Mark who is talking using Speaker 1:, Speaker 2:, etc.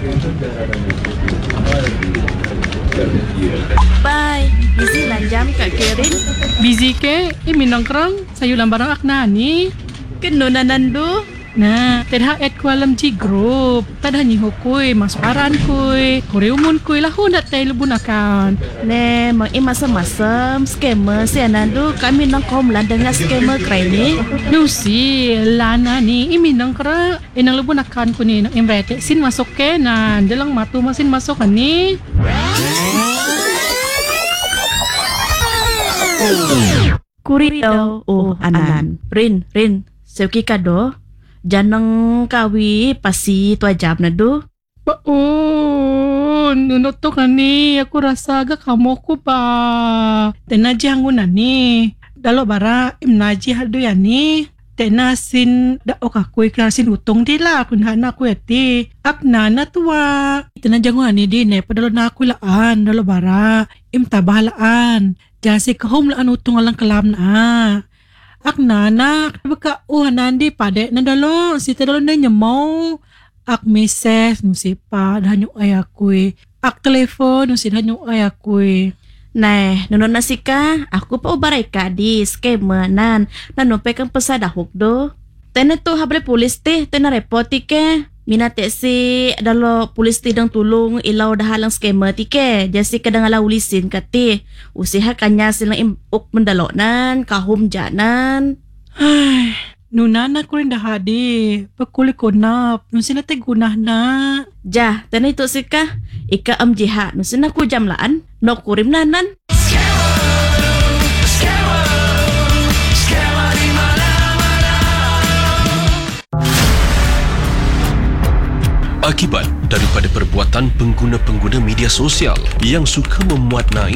Speaker 1: Bye. Busy lah jam Kak Kirin.
Speaker 2: Busy ke? Minang kerang. Sayulan barang akna ni.
Speaker 1: Keno nanandu.
Speaker 2: Nah, tadha at ko alam ji group. Tadha ni hukui masparan kui. Kore umun kui lah hundat tay lubun akan.
Speaker 1: Ne, mang masam-masam scammer si anandu. Kami nang komlan dengan scammer kray ni.
Speaker 2: Lucy, lana ni minang kerang. Inang lubun akan ko ni. Imrete sin masuk ke na. Dalang matu masin masuk kan ni.
Speaker 1: Kurito. Oh, anan. Rin. Sewki kado. Janang kawi pasi tu ajab na do.
Speaker 2: Baon, nunot to ka ni. Ako rasa agak kamu ko pa. Tenaji hangun na ni. Dalo bara, imnaji hado yan ni. Tenasin, dao ka ko iklasin utong dila. Kunhana ko eti. Akna na tuwa. Tenaji hangun na ni din eh. Padalo na ako laan. Dalo bara, imtabahalaan. Jasi kahom laan utong alang kalam na. Ak nanak, baka nandi pade na dalo, si dalo na nyamaw. Ak meses, nusi pa, dahan yung ayakoy. Ak telepon, nusi dahan yung ayakoy.
Speaker 1: Nah, nunon na si ka, ako pa ubaray ka di, scammer nan, nanupay kang pasadahok do. Tena to habre pulis te, tena repoti ke. Minate si dalo pulis ti dang tulong ilaw dahalang scammer ti ke. Jasi kadang ala ulisin ka ti. Usiha kanya silang imuk mendalo nan, kahum janan.
Speaker 2: Ay, nunana ko rin dahadi. Pagkuli ko na, nung sila gunah na.
Speaker 1: Ja, tena ito si ka, ika jiha, nung sina ko jamlaan, no kurim nanan.
Speaker 3: Akibat daripada perbuatan pengguna-pengguna media sosial yang suka memuat naik